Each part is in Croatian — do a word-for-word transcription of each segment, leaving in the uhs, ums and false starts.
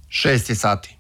Šest je sati.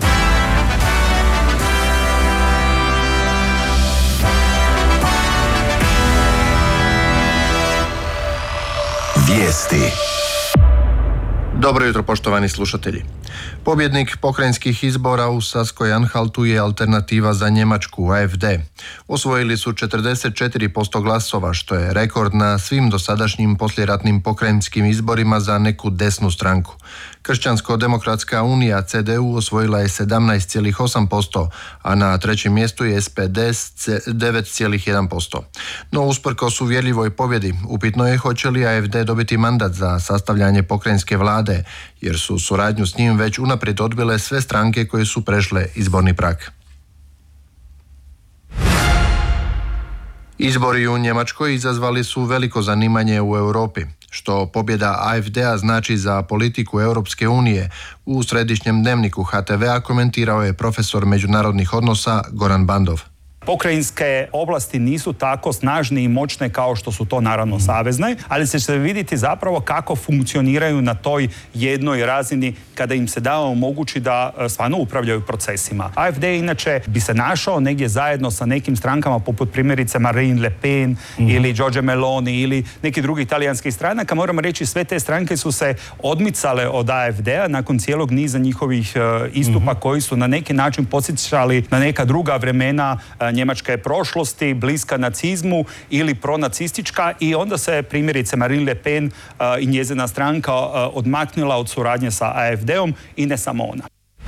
Vijesti. Dobro jutro, poštovani slušatelji. Pobjednik pokrajinskih izbora u Saskoj-Anhaltu je alternativa za Njemačku, A F D. Osvojili su četrdeset četiri posto glasova, što je rekord na svim dosadašnjim poslijeratnim pokrajinskim izborima za neku desnu stranku. Kršćansko-demokratska unija C D U osvojila je sedamnaest zarez osam posto, a na trećem mjestu je S P D s devet zarez jedan posto. No usprkos uvjerljivoj pobjedi, upitno je hoće li A F D dobiti mandat za sastavljanje pokrajinske vlade, jer su suradnju s njim već unaprijed odbile sve stranke koje su prešle izborni prag. Izbori u Njemačkoj izazvali su veliko zanimanje u Europi, što pobjeda A F D-a znači za politiku Europske unije. U središnjem dnevniku H T V-a komentirao je profesor međunarodnih odnosa Goran Bandov. Pokrajinske oblasti nisu tako snažne i moćne kao što su to naravno savezne, ali će se vidjeti zapravo kako funkcioniraju na toj jednoj razini kada im se da omogući da stvarno upravljaju procesima. A F D inače bi se našao negdje zajedno sa nekim strankama poput primjerice Marine Le Pen mm. ili Giorgia Meloni ili neki drugi italijanskih stranaka. Moramo reći, sve te stranke su se odmicale od A F D-a nakon cijelog niza njihovih uh, istupa mm. koji su na neki način podsjećali na neka druga vremena uh, Njemačke prošlosti, bliska nacizmu ili pronacistička, i onda se primjerice Marine Le Pen uh, i njezina stranka uh, odmaknula od suradnje sa A F D-om, i ne samo ona.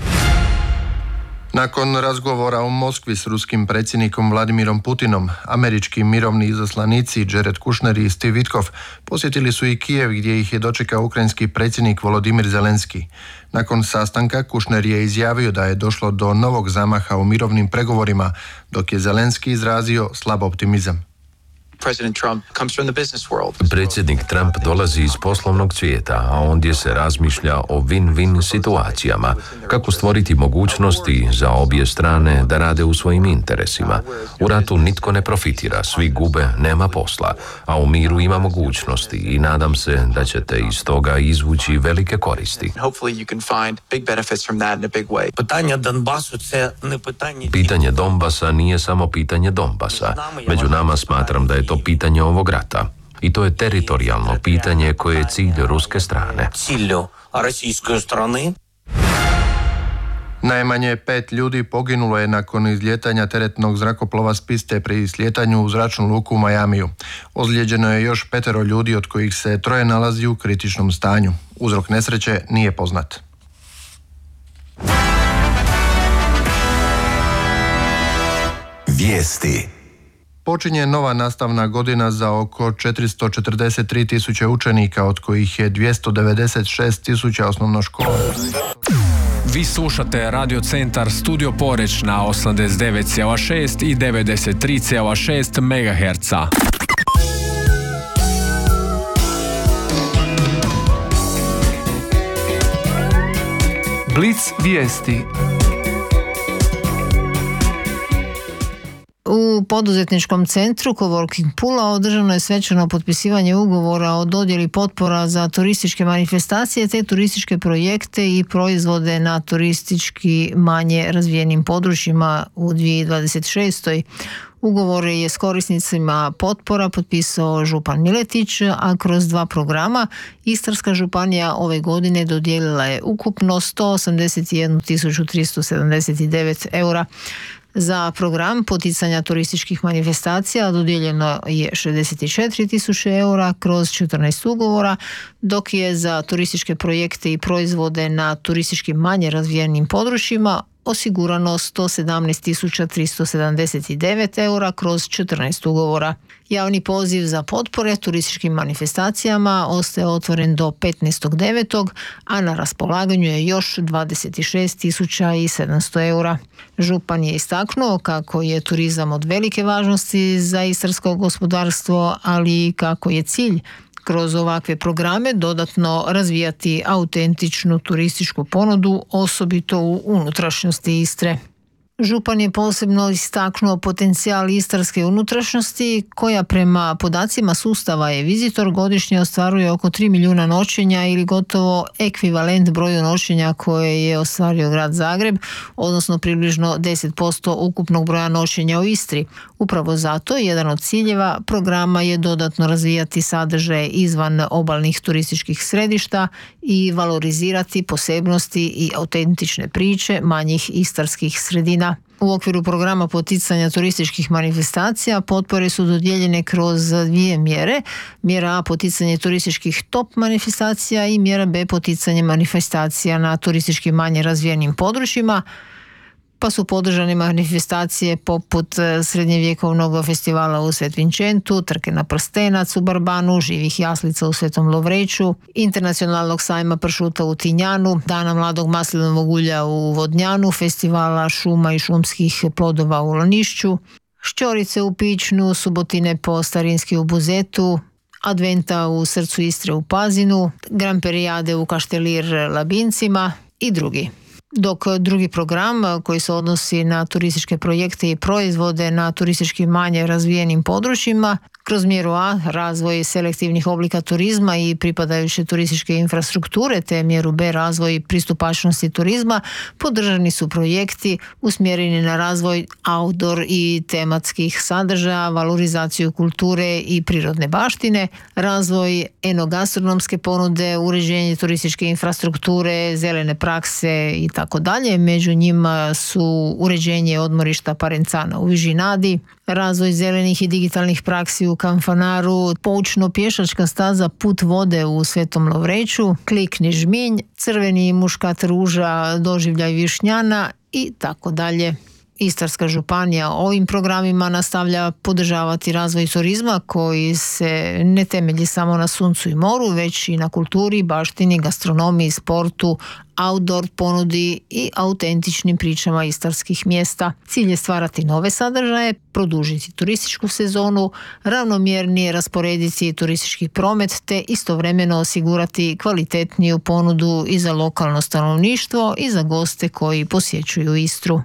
Nakon razgovora u Moskvi s ruskim predsjednikom Vladimirom Putinom, američki mirovni izaslanici Jared Kushner i Steve Witkoff posjetili su i Kijev, gdje ih je dočekao ukrajinski predsjednik Volodymyr Zelenski. Nakon sastanka Kushner je izjavio da je došlo do novog zamaha u mirovnim pregovorima, dok je Zelenski izrazio slab optimizam. Predsjednik Trump dolazi iz poslovnog svijeta, a ondje se razmišlja o win-win situacijama, kako stvoriti mogućnosti za obje strane da rade u svojim interesima. U ratu nitko ne profitira, svi gube, nema posla, a u miru ima mogućnosti i nadam se da ćete iz toga izvući velike koristi. Pitanje Donbasa nije samo pitanje Donbasa. Među nama smatram da je to pitanje ovog rata. I to je teritorijalno pitanje koje je cilj ruske strane. Najmanje pet ljudi poginulo je nakon izlijetanja teretnog zrakoplova s piste pri slijetanju u zračnu luku u Majamiju. Ozlijeđeno je još petero ljudi, od kojih se troje nalazi u kritičnom stanju. Uzrok nesreće nije poznat. Vijesti. Počinje nova nastavna godina za oko četiristo četrdeset tri tisuće učenika, od kojih je dvjesto devedeset šest tisuća osnovnoškolaca. Vi slušate Radio Centar Studio Poreć na osamdeset devet zarez šest i devedeset tri zarez šest megaherca. Blic vijesti. U poduzetničkom centru Coworking Pula održano je svečano potpisivanje ugovora o dodjeli potpora za turističke manifestacije te turističke projekte i proizvode na turistički manje razvijenim područjima u dvije tisuće dvadeset šestoj. Ugovore je s korisnicima potpora potpisao župan Miletić, a kroz dva programa Istarska županija ove godine dodijelila je ukupno sto osamdeset jednu tisuću tristo sedamdeset devet eura. Za program poticanja turističkih manifestacija dodijeljeno je šezdeset četiri tisuće eura kroz četrnaest ugovora, dok je za turističke projekte i proizvode na turistički manje razvijenim područjima osigurano sto sedamnaest tisuća tristo sedamdeset devet eura kroz četrnaest ugovora. Javni poziv za potpore turističkim manifestacijama ostaje otvoren do petnaestog devetog a na raspolaganju je još dvadeset šest tisuća sedamsto eura. Župan je istaknuo kako je turizam od velike važnosti za istarsko gospodarstvo, ali i kako je cilj kroz ovakve programe dodatno razvijati autentičnu turističku ponudu, osobito u unutrašnjosti Istre. Župan je posebno istaknuo potencijal istarske unutrašnjosti koja prema podacima sustava e-Vizitor godišnje ostvaruje oko tri milijuna noćenja ili gotovo ekvivalent broju noćenja koje je ostvario grad Zagreb, odnosno približno deset posto ukupnog broja noćenja u Istri. Upravo zato jedan od ciljeva programa je dodatno razvijati sadržaje izvan obalnih turističkih središta i valorizirati posebnosti i autentične priče manjih istarskih sredina. U okviru programa poticanja turističkih manifestacija potpore su dodijeljene kroz dvije mjere. Mjera A poticanje turističkih top manifestacija i mjera B poticanje manifestacija na turistički manje razvijenim područjima, pa su podržane manifestacije poput srednjevjekovnog festivala u Svetvinčentu, trke na prstenac u Barbanu, živih jaslica u Svetom Lovreću, internacionalnog sajma pršuta u Tinjanu, dana mladog maslinovog ulja u Vodnjanu, festivala šuma i šumskih plodova u Lanišću, šćorice u Pičnu, subotine po Starinski u Buzetu, adventa u srcu Istre u Pazinu, gramperijade u Kaštelir Labincima i drugi. Dok drugi program koji se odnosi na turističke projekte i proizvode na turistički manje razvijenim područjima, kroz mjeru A razvoj selektivnih oblika turizma i pripadajuće turističke infrastrukture te mjeru B razvoj pristupačnosti turizma, podržani su projekti usmjereni na razvoj outdoor i tematskih sadržaja, valorizaciju kulture i prirodne baštine, razvoj enogastronomske ponude, uređenje turističke infrastrukture, zelene prakse i tako dalje. Među njima su uređenje odmorišta Parencana u Vižinadi, razvoj zelenih i digitalnih praksi u Kanfanaru, poučno-pješačka staza Put vode u Svetom Lovreću, Klikni žminj, crveni muškat ruža, doživljaj Višnjana i tako dalje. Istarska županija ovim programima nastavlja podržavati razvoj turizma koji se ne temelji samo na suncu i moru, već i na kulturi, baštini, gastronomiji, sportu, outdoor ponudi i autentičnim pričama istarskih mjesta. Cilj je stvarati nove sadržaje, produžiti turističku sezonu, ravnomjernije rasporediti turistički promet te istovremeno osigurati kvalitetniju ponudu i za lokalno stanovništvo i za goste koji posjećuju Istru.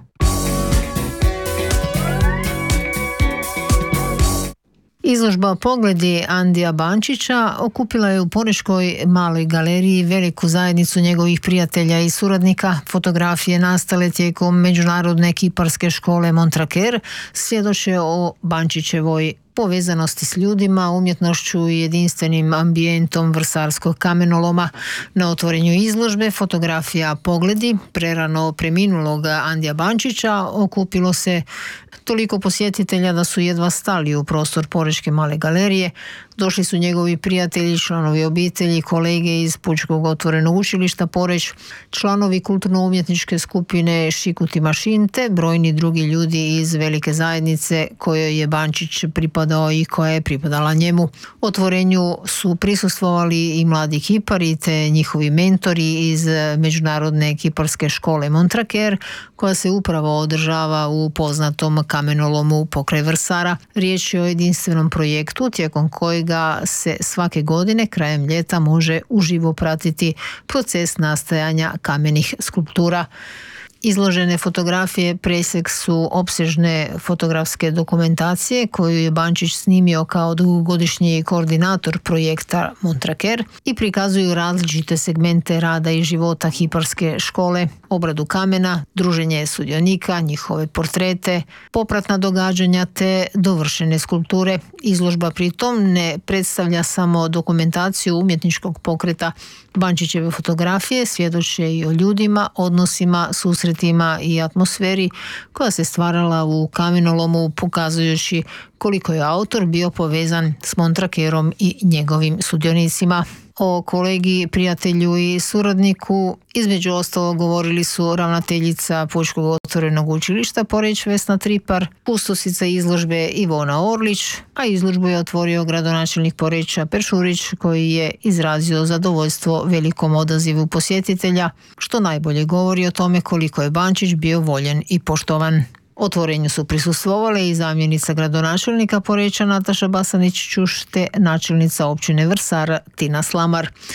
Izložba Pogledi Andija Bančića okupila je u Porečkoj maloj galeriji veliku zajednicu njegovih prijatelja i suradnika. Fotografije nastale tijekom međunarodne kiparske škole Montraker svjedoče o Bančićevoj povezanosti s ljudima, umjetnošću i jedinstvenim ambijentom vrsarskog kamenoloma. Na otvorenju izložbe fotografija Pogledi prerano preminulog Andija Bančića okupilo se toliko posjetitelja da su jedva stali u prostor Porečke male galerije. Došli su njegovi prijatelji, članovi obitelji, kolege iz Pučkog otvorenog učilišta Poreč, članovi kulturno-umjetničke skupine Šikuti Mašin te brojni drugi ljudi iz velike zajednice kojoj je Bančić pripadao i koja je pripadala njemu. Otvorenju su prisustvovali i mladi kipari te njihovi mentori iz međunarodne kiparske škole Montraker, koja se upravo održava u poznatom kamenolomu pokraj Vrsara. Riječ je o jedinstvenom projektu tijekom kojeg se svake godine krajem ljeta može uživo pratiti proces nastajanja kamenih skulptura. Izložene fotografije presjek su opsežne fotografske dokumentacije koju je Bančić snimio kao dugogodišnji koordinator projekta Montraker i prikazuju različite segmente rada i života kiparske škole, obradu kamena, druženje sudionika, njihove portrete, popratna događanja te dovršene skulpture. Izložba pritom ne predstavlja samo dokumentaciju umjetničkog pokreta. Bančićeve fotografije svjedoče i o ljudima, odnosima, susretima i atmosferi koja se stvarala u kamenolomu, pokazujući koliko je autor bio povezan s Montrakerom i njegovim sudionicima. O kolegi, prijatelju i suradniku između ostalog govorili su ravnateljica Pučkog otvorenog učilišta Poreč Vesna Tripar, kustosica izložbe Ivona Orlić, a izložbu je otvorio gradonačelnik Poreča Peršurić koji je izrazio zadovoljstvo velikom odazivu posjetitelja, što najbolje govori o tome koliko je Bančić bio voljen i poštovan. Otvorenju su prisustvovale i zamjenica gradonačelnika Poreča Nataša Basanić-Ćuš te načelnica općine Vrsar Tina Slamar.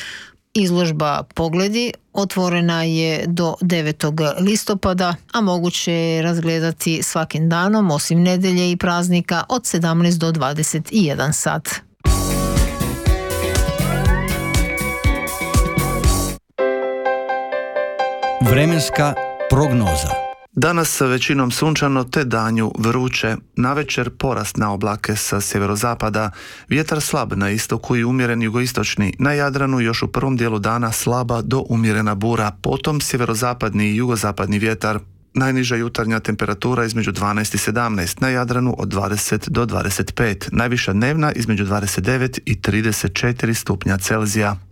Izložba Pogledi otvorena je do devetog listopada, a moguće je razgledati svakim danom, osim nedjelje i praznika, od sedamnaest do dvadeset jedan sat. Vremenska prognoza. Danas većinom sunčano te danju vruće, navečer porast na oblake sa sjeverozapada, vjetar slab na istoku i umjeren jugoistočni, na Jadranu još u prvom dijelu dana slaba do umjerena bura, potom sjeverozapadni i jugozapadni vjetar. Najniža jutarnja temperatura između dvanaest i sedamnaest, na Jadranu od dvadeset do dvadeset pet, najviša dnevna između dvadeset devet i trideset četiri stupnja Celzija.